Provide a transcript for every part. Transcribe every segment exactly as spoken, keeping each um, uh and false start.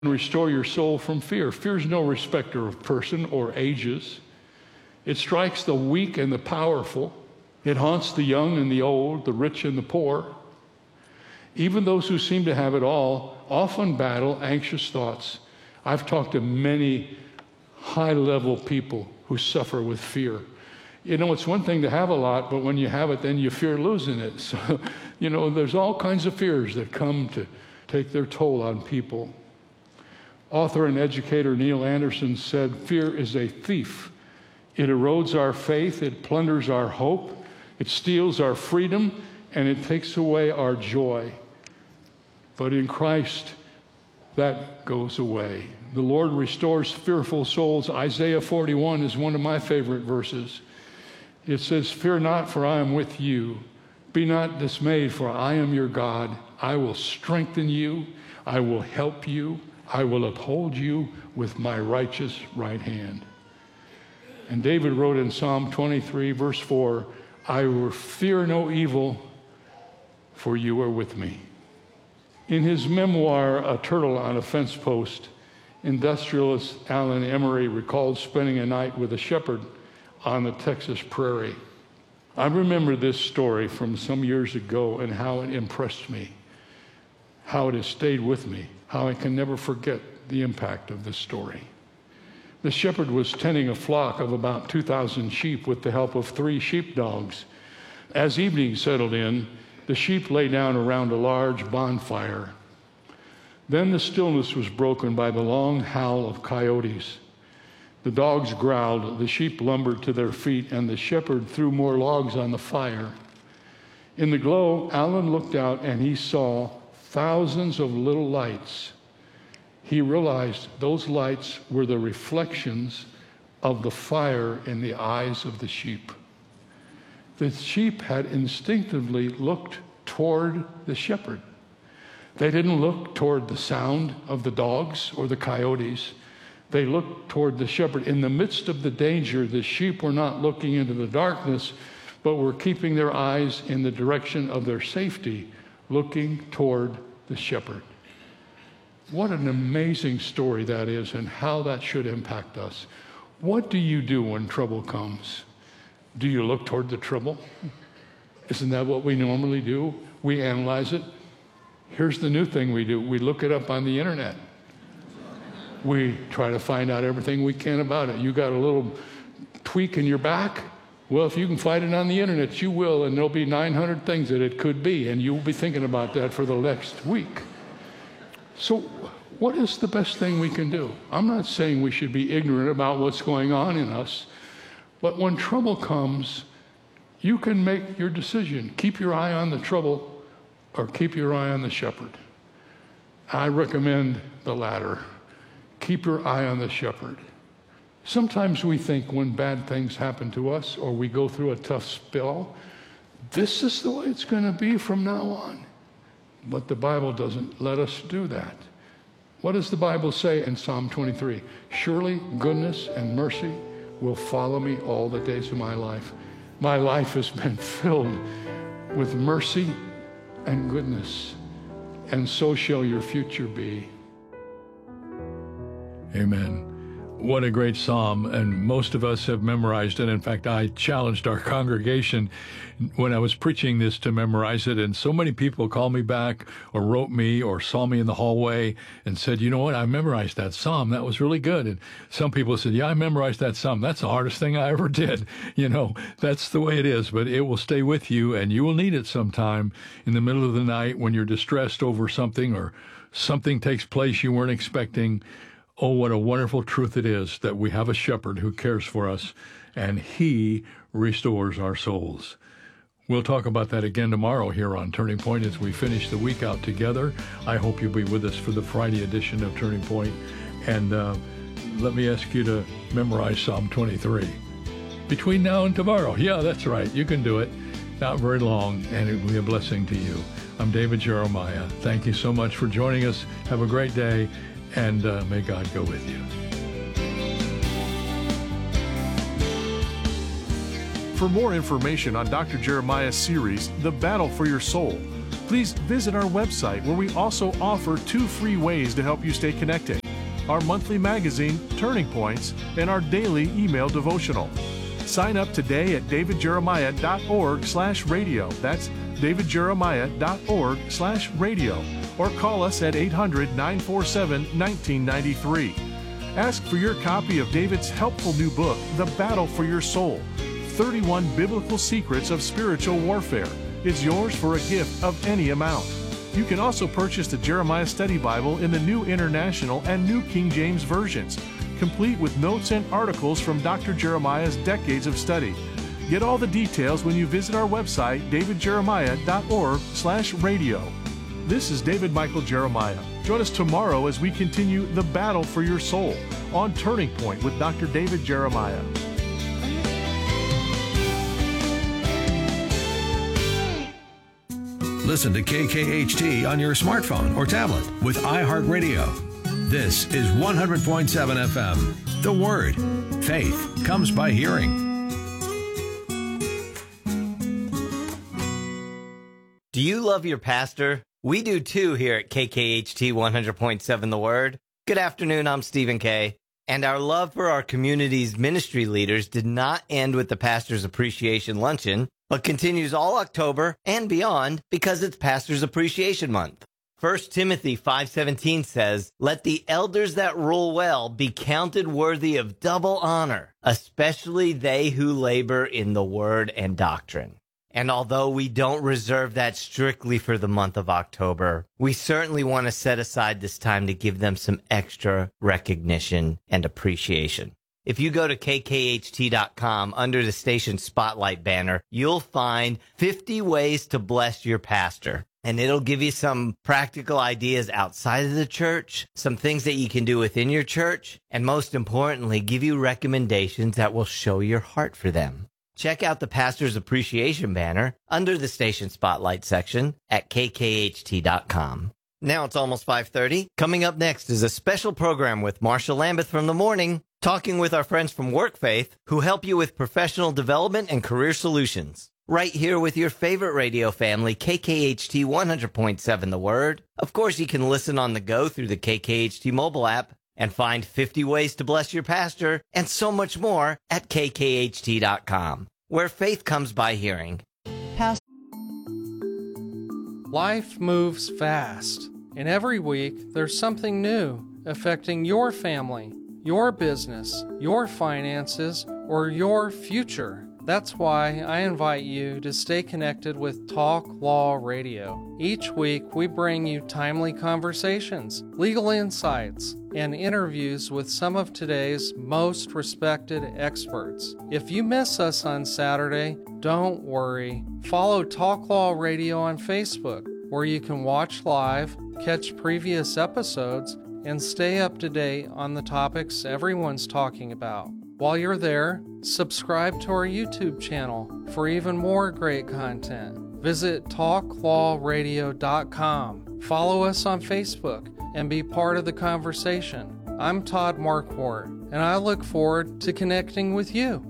Restore your soul from fear. Fear is no respecter of person or ages. It strikes the weak and the powerful. It haunts the young and the old, the rich and the poor. Even those who seem to have it all often battle anxious thoughts. I've talked to many high-level people who suffer with fear. You know, it's one thing to have a lot, but when you have it, then you fear losing it. So, you know, there's all kinds of fears that come to take their toll on people. Author and educator Neil Anderson said, "Fear is a thief. It erodes our faith, it plunders our hope, it steals our freedom, and it takes away our joy. But in Christ, that goes away. The Lord restores fearful souls." Isaiah forty-one is one of my favorite verses. It says, "Fear not, for I am with you. Be not dismayed, for I am your God. I will strengthen you. I will help you. I will uphold you with my righteous right hand." And David wrote in Psalm twenty-three, verse four, "I will fear no evil, for you are with me." In his memoir, A Turtle on a Fence Post, industrialist Alan Emery recalled spending a night with a shepherd on the Texas prairie. I remember this story from some years ago and how it impressed me, how it has stayed with me, how I can never forget the impact of this story. The shepherd was tending a flock of about two thousand sheep with the help of three sheepdogs. As evening settled in, the sheep lay down around a large bonfire. Then the stillness was broken by the long howl of coyotes. The dogs growled, the sheep lumbered to their feet, and the shepherd threw more logs on the fire. In the glow, Alan looked out and he saw thousands of little lights. He realized those lights were the reflections of the fire in the eyes of the sheep. The sheep had instinctively looked toward the shepherd. They didn't look toward the sound of the dogs or the coyotes. They looked toward the shepherd. In the midst of the danger, the sheep were not looking into the darkness, but were keeping their eyes in the direction of their safety, looking toward the shepherd. What an amazing story that is, and how that should impact us. What do you do when trouble comes? Do you look toward the trouble? Isn't that what we normally do? We analyze it. Here's the new thing we do. We look it up on the internet. We try to find out everything we can about it. You got a little tweak in your back? Well, if you can find it on the internet, you will, and there'll be nine hundred things that it could be, and you'll be thinking about that for the next week. So what is the best thing we can do? I'm not saying we should be ignorant about what's going on in us, but when trouble comes, you can make your decision. Keep your eye on the trouble or keep your eye on the shepherd. I recommend the latter. Keep your eye on the shepherd. Sometimes we think when bad things happen to us or we go through a tough spell, this is the way it's going to be from now on. But the Bible doesn't let us do that. What does the Bible say in Psalm twenty-three? "Surely goodness and mercy will follow me all the days of my life." My life has been filled with mercy and goodness, and so shall your future be. Amen. What a great psalm, and most of us have memorized it. In fact, I challenged our congregation when I was preaching this to memorize it, and so many people called me back or wrote me or saw me in the hallway and said, "You know what, I memorized that psalm. That was really good." And some people said, "Yeah, I memorized that psalm. That's the hardest thing I ever did." You know, that's the way it is, but it will stay with you, and you will need it sometime in the middle of the night when you're distressed over something or something takes place you weren't expecting. Oh, what a wonderful truth it is that we have a shepherd who cares for us, and he restores our souls. We'll talk about that again tomorrow here on Turning Point as we finish the week out together. I hope you'll be with us for the Friday edition of Turning Point. And uh, let me ask you to memorize Psalm twenty-three. Between now and tomorrow. Yeah, that's right. You can do it. Not very long, and it will be a blessing to you. I'm David Jeremiah. Thank you so much for joining us. Have a great day. And uh, may God go with you. For more information on Doctor Jeremiah's series, The Battle for Your Soul, please visit our website where we also offer two free ways to help you stay connected: our monthly magazine, Turning Points, and our daily email devotional. Sign up today at davidjeremiah.org slash radio. That's davidjeremiah.org slash radio. Or call us at eight hundred, nine four seven, one nine nine three. Ask for your copy of David's helpful new book, The Battle for Your Soul, thirty-one Biblical Secrets of Spiritual Warfare. It's yours for a gift of any amount. You can also purchase the Jeremiah Study Bible in the New International and New King James versions, complete with notes and articles from Doctor Jeremiah's decades of study. Get all the details when you visit our website, davidjeremiah.org slash radio. This is David Michael Jeremiah. Join us tomorrow as we continue the battle for your soul on Turning Point with Doctor David Jeremiah. Listen to K K H T on your smartphone or tablet with iHeartRadio. This is one hundred point seven F M. The Word. Faith comes by hearing. Do you love your pastor? We do too here at K K H T one hundred point seven The Word. Good afternoon, I'm Stephen Kay. And our love for our community's ministry leaders did not end with the Pastor's Appreciation Luncheon, but continues all October and beyond because it's Pastor's Appreciation Month. First Timothy five seventeen says, "Let the elders that rule well be counted worthy of double honor, especially they who labor in the word and doctrine." And although we don't reserve that strictly for the month of October, we certainly want to set aside this time to give them some extra recognition and appreciation. If you go to K K H T dot com under the station spotlight banner, you'll find fifty ways to bless your pastor. And it'll give you some practical ideas outside of the church, some things that you can do within your church, and most importantly, give you recommendations that will show your heart for them. Check out the Pastor's Appreciation banner under the Station Spotlight section at K K H T dot com. Now it's almost five thirty. Coming up next is a special program with Marsha Lambeth from The Morning, talking with our friends from WorkFaith who help you with professional development and career solutions. Right here with your favorite radio family, K K H T one hundred point seven The Word. Of course, you can listen on the go through the K K H T mobile app and find fifty ways to bless your pastor and so much more at K K H T dot com, where faith comes by hearing. Pastor. Life moves fast, and every week there's something new affecting your family, your business, your finances, or your future. That's why I invite you to stay connected with Talk Law Radio. Each week, we bring you timely conversations, legal insights, and interviews with some of today's most respected experts. If you miss us on Saturday, don't worry. Follow Talk Law Radio on Facebook, where you can watch live, catch previous episodes, and stay up to date on the topics everyone's talking about. While you're there, subscribe to our YouTube channel for even more great content. Visit talk law radio dot com. Follow us on Facebook and be part of the conversation. I'm Todd Marquardt, and I look forward to connecting with you.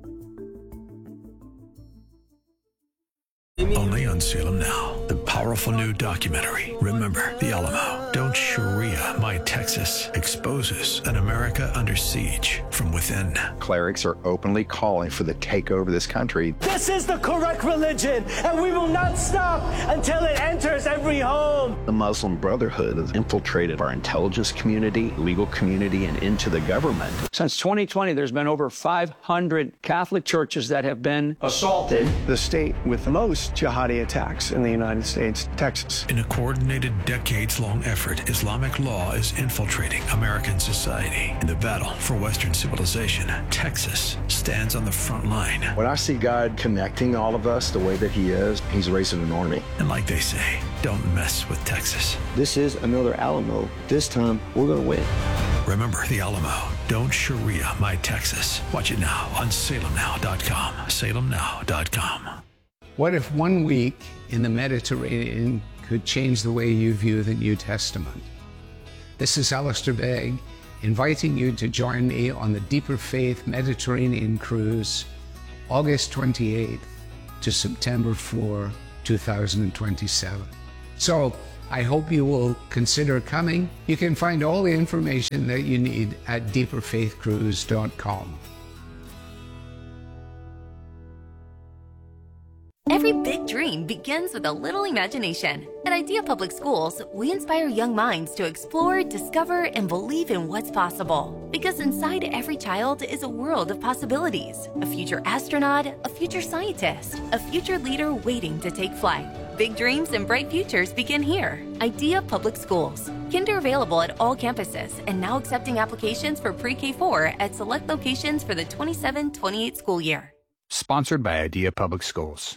Only on Salem Now, the powerful new documentary, Remember the Alamo. Don't Sharia My Texas exposes an America under siege from within. Clerics are openly calling for the takeover of this country. This is the correct religion, and we will not stop until it enters every home. The Muslim Brotherhood has infiltrated our intelligence community, legal community, and into the government. Since twenty twenty, there's been over five hundred Catholic churches that have been assaulted. The state with the most jihadi attacks in the United States, Texas. In a coordinated, decades-long effort, Islamic law is infiltrating American society. In the battle for Western civilization, Texas stands on the front line. When I see God connecting all of us the way that he is, he's raising an army. And like they say, don't mess with Texas. This is another Alamo. This time, we're going to win. Remember the Alamo. Don't Sharia My Texas. Watch it now on salem now dot com. salem now dot com. What if one week in the Mediterranean could change the way you view the New Testament? This is Alistair Begg, inviting you to join me on the Deeper Faith Mediterranean Cruise, August twenty-eighth to September fourth, two thousand twenty-seven. So I hope you will consider coming. You can find all the information that you need at deeper faith cruise dot com. Every big dream begins with a little imagination. At Idea Public Schools, we inspire young minds to explore, discover, and believe in what's possible. Because inside every child is a world of possibilities. A future astronaut, a future scientist, a future leader waiting to take flight. Big dreams and bright futures begin here. Idea Public Schools. Kinder available at all campuses and now accepting applications for pre-K four at select locations for the twenty-seven twenty-eight school year. Sponsored by Idea Public Schools.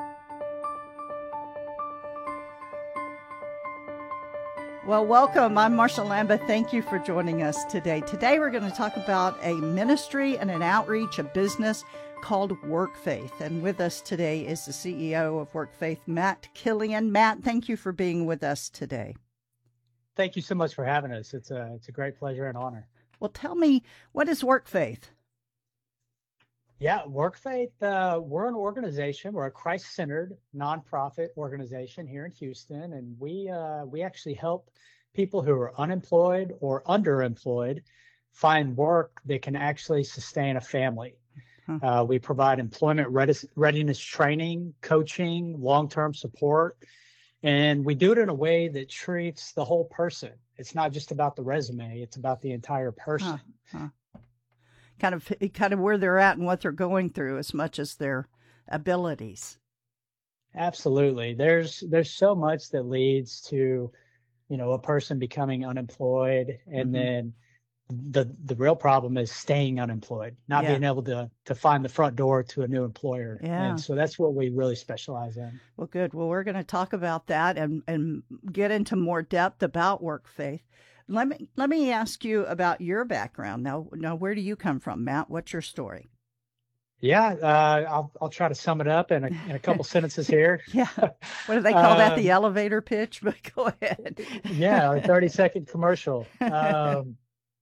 Well, welcome. I'm Marsha Lambeth. Thank you for joining us today. Today, we're going to talk about a ministry and an outreach, a business called WorkFaith. And with us today is the C E O of WorkFaith, Matt Killian. Matt, thank you for being with us today. Thank you so much for having us. It's a, it's a great pleasure and honor. Well, tell me, what is WorkFaith? Yeah, WorkFaith, uh, we're an organization. We're a Christ-centered nonprofit organization here in Houston, and we uh, we actually help people who are unemployed or underemployed find work that can actually sustain a family. Huh. Uh, we provide employment readiness training, coaching, long-term support, and we do it in a way that treats the whole person. It's not just about the resume; it's about the entire person. Huh. Huh. Kind of, kind of where they're at and what they're going through, as much as their abilities. Absolutely. There's there's so much that leads to, you know, a person becoming unemployed, and mm-hmm. then the the real problem is staying unemployed, not yeah. being able to to find the front door to a new employer. Yeah. And so that's what we really specialize in. Well, good. Well, we're going to talk about that and and get into more depth about WorkFaith. Let me let me ask you about your background. Now, now, where do you come from, Matt? What's your story? Yeah, uh, I'll I'll try to sum it up in a, in a couple sentences here. Yeah, what do they call um, that? The elevator pitch? But go ahead. Yeah, a thirty second commercial. Um,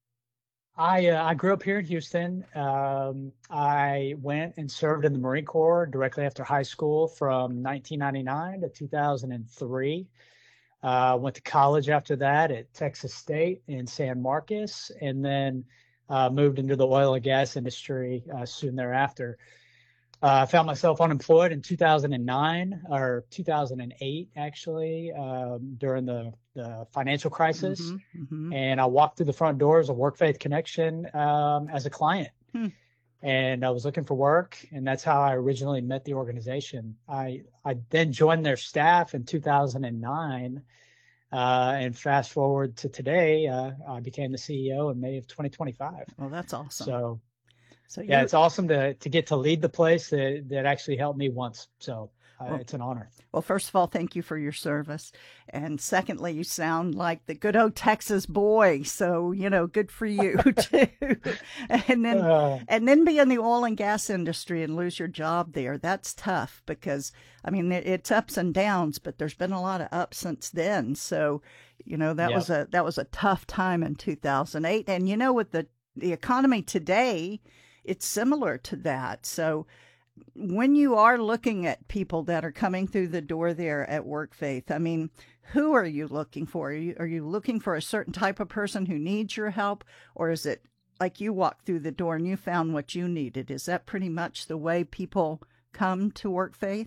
I uh, I grew up here in Houston. Um, I went and served in the Marine Corps directly after high school from nineteen ninety-nine to two thousand three. Uh, went to college after that at Texas State in San Marcos, and then uh, moved into the oil and gas industry uh, soon thereafter. I uh, found myself unemployed in two thousand nine or two thousand eight, actually, um, during the, the financial crisis. Mm-hmm, mm-hmm. And I walked through the front doors of WorkFaith Connection um, as a client. Hmm. And I was looking for work, and that's how I originally met the organization. I, I then joined their staff in two thousand nine, uh, and fast forward to today, uh, I became the C E O in May of twenty twenty-five. Well, that's awesome. So, so yeah, it's awesome to to get to lead the place that, that actually helped me once. So uh, well, it's an honor. Well, first of all, thank you for your service. And secondly, you sound like the good old Texas boy. So, you know, good for you too. and then uh, and then be in the oil and gas industry and lose your job there. That's tough because, I mean, it, it's ups and downs, but there's been a lot of ups since then. So, you know, that yep. was a that was a tough time in two thousand eight. And, you know, with the, the economy today, it's similar to that. So when you are looking at people that are coming through the door there at WorkFaith, I mean, who are you looking for? Are you, are you looking for a certain type of person who needs your help? Or is it like you walked through the door and you found what you needed? Is that pretty much the way people come to WorkFaith?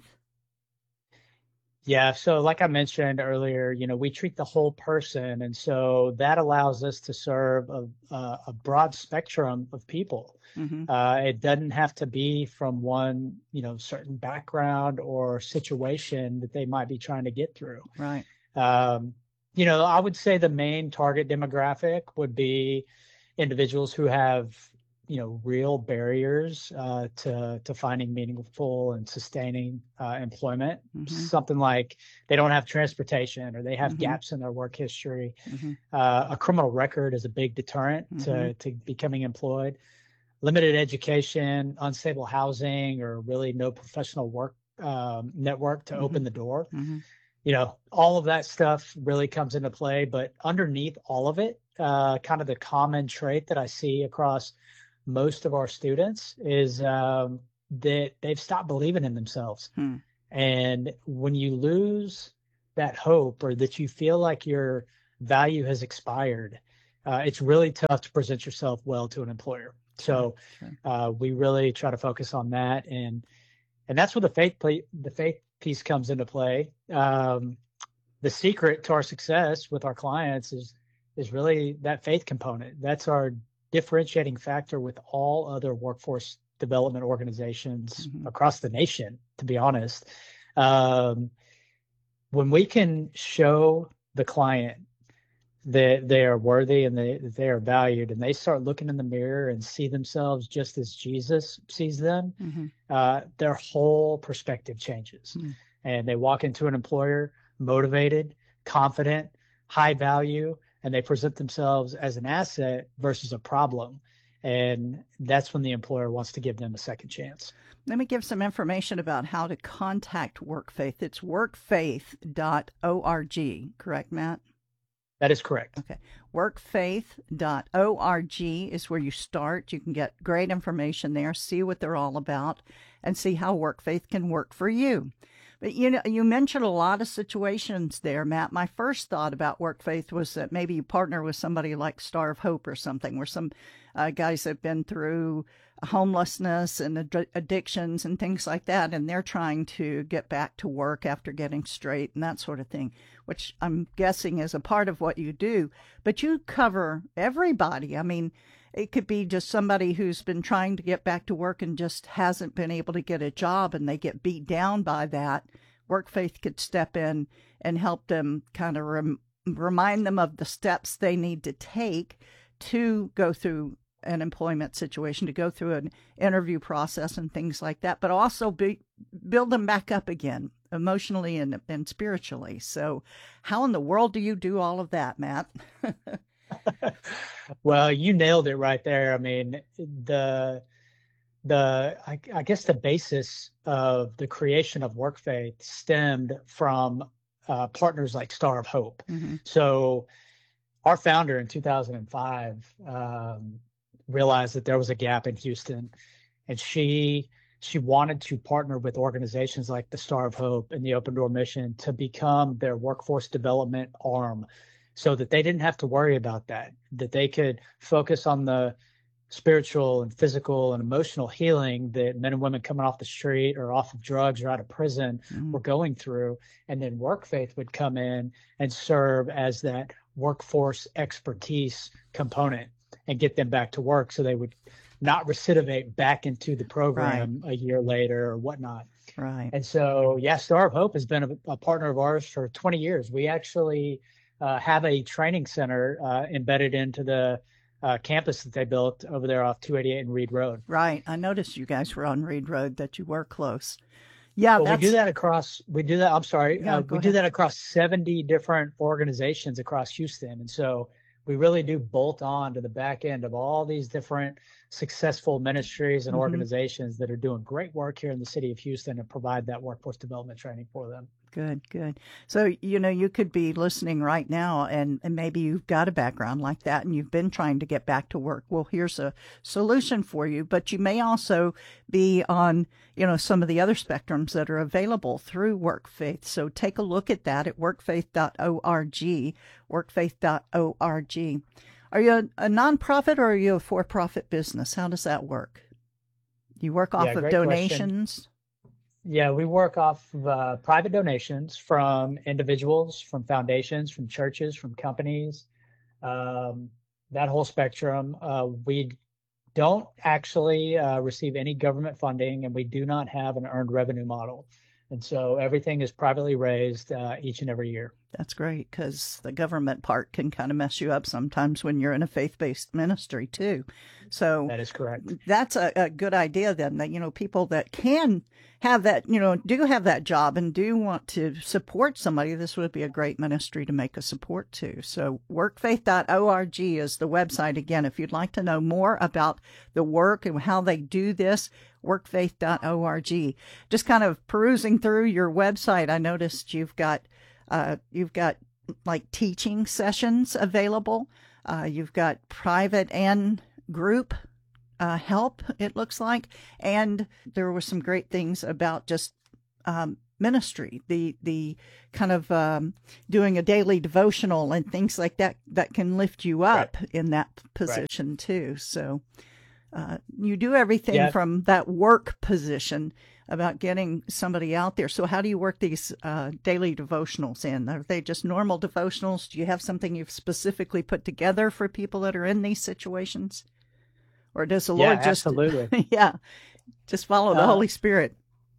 Yeah. So like I mentioned earlier, you know, we treat the whole person. And so that allows us to serve a, a, a broad spectrum of people. Mm-hmm. Uh, it doesn't have to be from one, you know, certain background or situation that they might be trying to get through. Right. Um, you know, I would say the main target demographic would be individuals who have, you know, real barriers uh, to to finding meaningful and sustaining uh, employment. Mm-hmm. Something like they don't have transportation or they have mm-hmm. gaps in their work history. Mm-hmm. Uh, a criminal record is a big deterrent mm-hmm. to, to becoming employed. Limited education, unstable housing, or really no professional work um, network to mm-hmm. open the door. Mm-hmm. You know, all of that stuff really comes into play. But underneath all of it, uh, kind of the common trait that I see across most of our students is um, that they've stopped believing in themselves. Hmm. And when you lose that hope, or that you feel like your value has expired, uh, it's really tough to present yourself well to an employer. So uh, we really try to focus on that, and and that's where the faith play, the faith piece comes into play. Um, the secret to our success with our clients is is really that faith component. That's our differentiating factor with all other workforce development organizations mm-hmm. across the nation, to be honest. Um, when we can show the client that they are worthy and they, they are valued, and they start looking in the mirror and see themselves just as Jesus sees them, mm-hmm. uh, their whole perspective changes. Mm-hmm. And they walk into an employer motivated, confident, high value, and they present themselves as an asset versus a problem. And that's when the employer wants to give them a second chance. Let me give some information about how to contact WorkFaith. It's work faith dot org, correct, Matt? That is correct. Okay. work faith dot org is where you start. You can get great information there, see what they're all about, and see how WorkFaith can work for you. But, you know, you mentioned a lot of situations there, Matt. My first thought about WorkFaith was that maybe you partner with somebody like Star of Hope or something, where some uh, guys have been through homelessness and ad- addictions and things like that, and they're trying to get back to work after getting straight and that sort of thing, which I'm guessing is a part of what you do. But you cover everybody. I mean, it could be just somebody who's been trying to get back to work and just hasn't been able to get a job, and they get beat down by that. WorkFaith could step in and help them kind of rem- remind them of the steps they need to take to go through an employment situation, to go through an interview process and things like that, but also be, build them back up again emotionally and, and spiritually. So how in the world do you do all of that, Matt? Well, you nailed it right there. I mean, the the I, I guess the basis of the creation of WorkFaith stemmed from uh, partners like Star of Hope. Mm-hmm. So our founder in two thousand five um, realized that there was a gap in Houston, and she she wanted to partner with organizations like the Star of Hope and the Open Door Mission to become their workforce development arm, so that they didn't have to worry about that, that they could focus on the spiritual and physical and emotional healing that men and women coming off the street or off of drugs or out of prison mm. were going through. And then WorkFaith would come in and serve as that workforce expertise component and get them back to work, so they would not recidivate back into the program right. a year later or whatnot. Right. And so, yeah, Star of Hope has been a, a partner of ours for twenty years. We actually Uh, have a training center uh, embedded into the uh, campus that they built over there off two eighty-eight and Reed Road. Right. I noticed you guys were on Reed Road, that you were close. Yeah, well, that's... we do that across. We do that. I'm sorry. Yeah, uh, we ahead. do that across seventy different organizations across Houston, and so we really do bolt on to the back end of all these different successful ministries and mm-hmm. organizations that are doing great work here in the city of Houston and provide that workforce development training for them. Good, good. So, you know, you could be listening right now, and, and maybe you've got a background like that and you've been trying to get back to work. Well, here's a solution for you, but you may also be on, you know, some of the other spectrums that are available through WorkFaith. So take a look at that at work faith dot org, work faith dot org. Are you a, a nonprofit or are you a for-profit business? How does that work? You work off yeah, of donations? Question. Yeah, we work off of uh, private donations from individuals, from foundations, from churches, from companies, um, that whole spectrum. Uh, we don't actually uh, receive any government funding, and we do not have an earned revenue model. And so everything is privately raised uh, each and every year. That's great, because the government part can kind of mess you up sometimes when you're in a faith-based ministry too. So that is correct. That's a, a good idea then, that, you know, people that can have that, you know, do have that job and do want to support somebody, this would be a great ministry to make a support to. So work faith dot org is the website. Again, if you'd like to know more about the work and how they do this, work faith dot org. Just kind of perusing through your website, I noticed you've got uh, you've got like teaching sessions available. Uh, you've got private and group uh, help, it looks like, and there were some great things about just um, ministry, the the kind of um, doing a daily devotional and things like that that can lift you up right. in that position right. too. So uh, you do everything yeah. from that work position about getting somebody out there. So how do you work these uh, daily devotionals in? Are they just normal devotionals? Do you have something you've specifically put together for people that are in these situations? Or does the yeah, Lord just, absolutely. yeah, just follow the uh, Holy Spirit?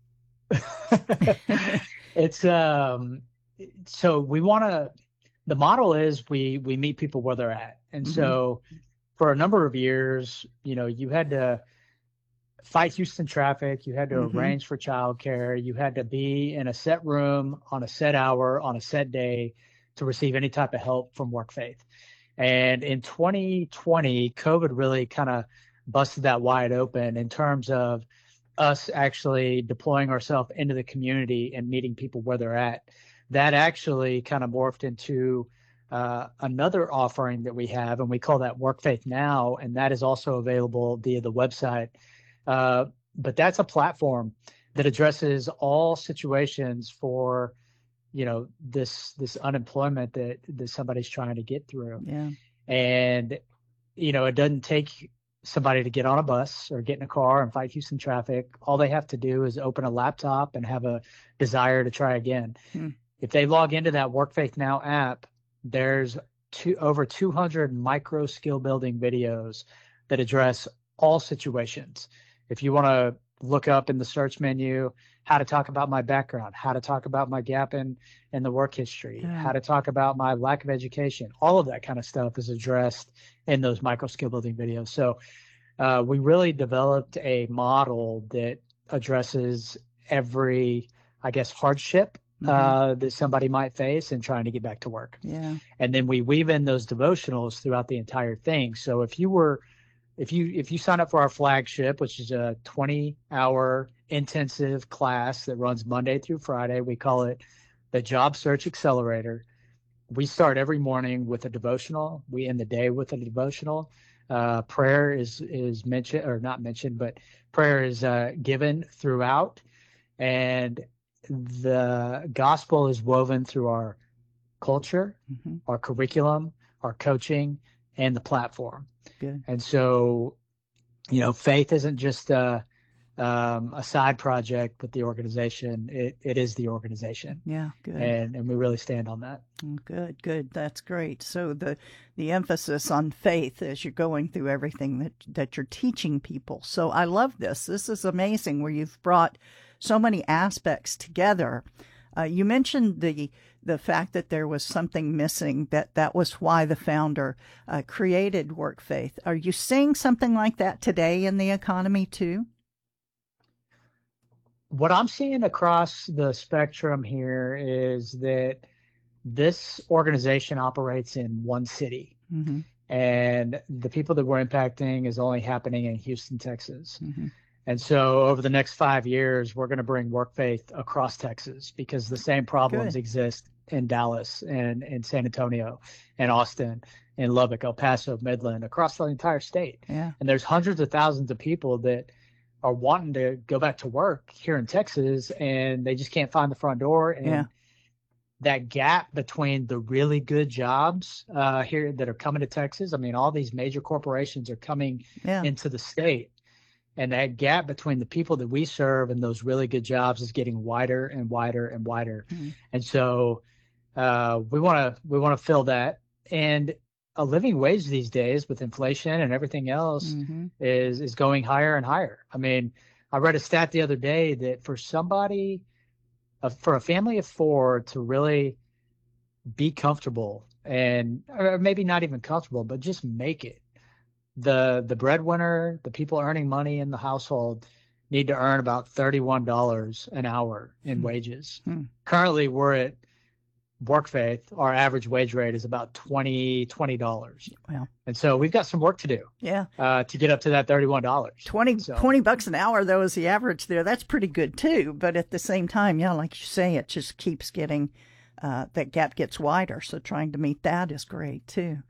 It's, um, so we want to, the model is we, we meet people where they're at. And mm-hmm. so for a number of years, you know, you had to fight Houston traffic. You had to mm-hmm. arrange for childcare. You had to be in a set room on a set hour on a set day to receive any type of help from WorkFaith. And in twenty twenty, COVID really kind of busted that wide open in terms of us actually deploying ourselves into the community and meeting people where they're at. That actually kind of morphed into uh, another offering that we have, and we call that WorkFaith Now, and that is also available via the website. Uh, but that's a platform that addresses all situations for, you know, this this unemployment that, that somebody's trying to get through. Yeah. And, you know, it doesn't take somebody to get on a bus or get in a car and fight Houston traffic. All they have to do is open a laptop and have a desire to try again. Hmm. If they log into that WorkFaith Now app, there's two, over two hundred micro skill building videos that address all situations. If you want to look up in the search menu how to talk about my background, how to talk about my gap in, in the work history, yeah. how to talk about my lack of education, all of that kind of stuff is addressed in those micro skill building videos. So uh, we really developed a model that addresses every, I guess, hardship mm-hmm. uh, that somebody might face in trying to get back to work. Yeah. And then we weave in those devotionals throughout the entire thing. So if you were If you if you sign up for our flagship, which is a twenty hour intensive class that runs Monday through Friday, we call it the Job Search Accelerator. We start every morning with a devotional. We end the day with a devotional. Uh, prayer is is mentioned or not mentioned, but prayer is uh, given throughout, and the gospel is woven through our culture, mm-hmm. our curriculum, our coaching, and the platform. Good. And so, you know, faith isn't just a, um, a side project with the organization. It, it is the organization. Yeah, good. And and we really stand on that. Good, good. That's great. So the the emphasis on faith as you're going through everything that, that you're teaching people. So I love this. This is amazing where you've brought so many aspects together. Uh, you mentioned the the fact that there was something missing, that that was why the founder uh, created WorkFaith. Are you seeing something like that today in the economy too? What I'm seeing across the spectrum here is that this organization operates in one city. Mm-hmm. And the people that we're impacting is only happening in Houston, Texas. Mm-hmm. And so over the next five years, we're going to bring WorkFaith across Texas because the same problems Good. exist in Dallas and in San Antonio and Austin and Lubbock, El Paso, Midland, across the entire state. Yeah. And there's hundreds of thousands of people that are wanting to go back to work here in Texas, and they just can't find the front door. And yeah. that gap between the really good jobs uh, here that are coming to Texas, I mean, all these major corporations are coming yeah. into the state. And that gap between the people that we serve and those really good jobs is getting wider and wider and wider. Mm-hmm. And so uh, we want to we want to fill that. And a living wage these days with inflation and everything else mm-hmm. is is going higher and higher. I mean, I read a stat the other day that for somebody, uh, for a family of four to really be comfortable and or maybe not even comfortable, but just make it. The the breadwinner, the people earning money in the household need to earn about thirty-one dollars an hour in mm. wages. Mm. Currently, we're at WorkFaith. Our average wage rate is about twenty dollars. Wow. And so we've got some work to do Yeah. uh, to get up to that thirty-one dollars. twenty, So- twenty bucks an hour, though, is the average there. That's pretty good, too. But at the same time, yeah, like you say, it just keeps getting, uh, that gap gets wider. So trying to meet that is great, too.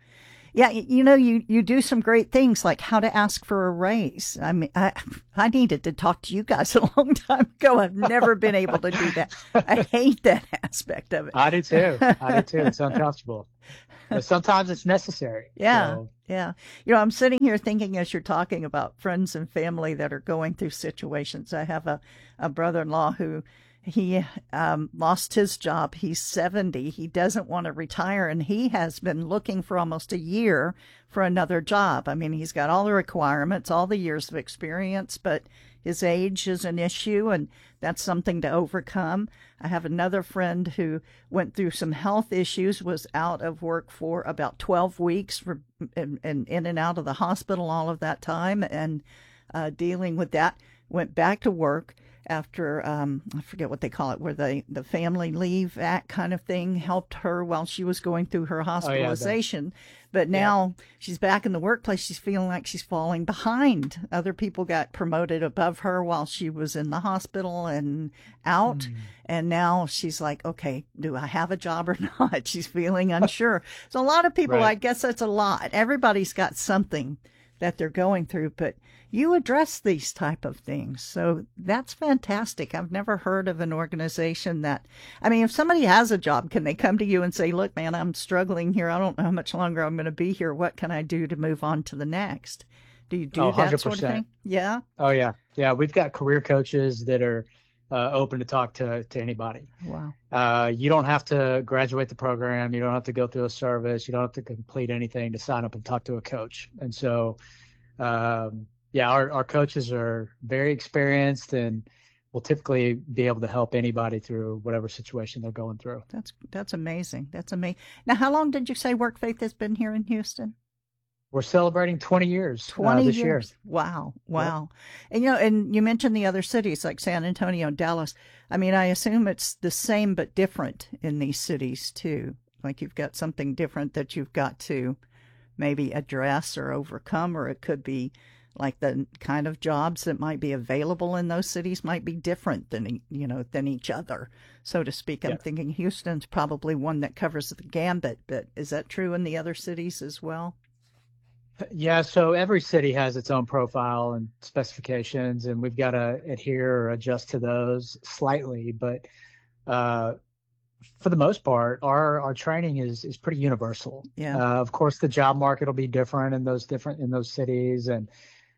Yeah, you know, you, you do some great things like how to ask for a raise. I mean, I, I needed to talk to you guys a long time ago. I've never been able to do that. I hate that aspect of it. I do too. I do too. It's uncomfortable. But sometimes it's necessary. Yeah. So. Yeah. You know, I'm sitting here thinking as you're talking about friends and family that are going through situations. I have a, a brother-in-law who he um, lost his job. He's seventy. He doesn't want to retire, and he has been looking for almost a year for another job. I mean, he's got all the requirements, all the years of experience, but his age is an issue, and that's something to overcome. I have another friend who went through some health issues, was out of work for about twelve weeks for, and, and in and out of the hospital all of that time, and uh, dealing with that, went back to work after, um, I forget what they call it, where they, the Family Leave Act kind of thing helped her while she was going through her hospitalization. Oh, yeah, but now yeah. she's back in the workplace. She's feeling like she's falling behind. Other people got promoted above her while she was in the hospital and out. Mm. And now she's like, okay, do I have a job or not? She's feeling unsure. So a lot of people, right. I guess that's a lot. Everybody's got something that they're going through, but you address these type of things. So that's fantastic. I've never heard of an organization that, I mean, if somebody has a job, can they come to you and say, look, man, I'm struggling here. I don't know how much longer I'm going to be here. What can I do to move on to the next? Do you do oh, that sort of thing? Yeah. Oh, yeah. Yeah. We've got career coaches that are uh, open to talk to, to anybody. Wow. Uh, you don't have to graduate the program. You don't have to go through a service. You don't have to complete anything to sign up and talk to a coach. And so, um, yeah, our, our coaches are very experienced and will typically be able to help anybody through whatever situation they're going through. That's that's amazing. That's amazing. Now, how long did you say WorkFaith has been here in Houston? We're celebrating twenty years. twenty uh, this years. Year. Wow. Wow. Yeah. And, you know, and you mentioned the other cities like San Antonio and Dallas. I mean, I assume it's the same but different in these cities, too. Like you've got something different that you've got to maybe address or overcome, or it could be like the kind of jobs that might be available in those cities might be different than, you know, than each other, so to speak. I'm yeah. thinking Houston's probably one that covers the gambit, but is that true in the other cities as well? Yeah, so every city has its own profile and specifications, and we've got to adhere or adjust to those slightly. But uh, for the most part, our, our training is is pretty universal. Yeah. Uh, of course, the job market will be different in those different in those cities, and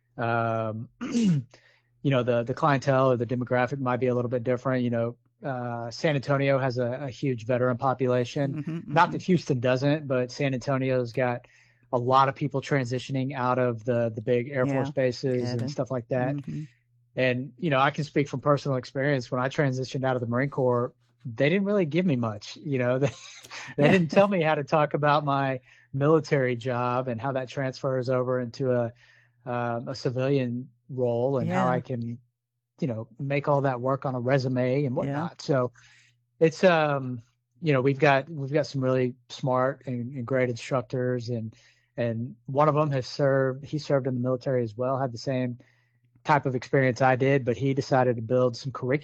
um, you know, the the clientele or the demographic might be a little bit different. You know, uh, San Antonio has a, a huge veteran population. Mm-hmm, mm-hmm. Not that Houston doesn't, but San Antonio's got a lot of people transitioning out of the the big Air yeah. Force bases yeah. and stuff like that. Mm-hmm. And, you know, I can speak from personal experience. When I transitioned out of the Marine Corps, they didn't really give me much. You know, they, they didn't tell me how to talk about my military job and how that transfers over into a um, a civilian role and yeah. how I can, you know, make all that work on a resume and whatnot. Yeah. So it's, um, you know, we've got we've got some really smart and, and great instructors, and and one of them has served. He served in the military as well, had the same type of experience I did, but he decided to build some curriculum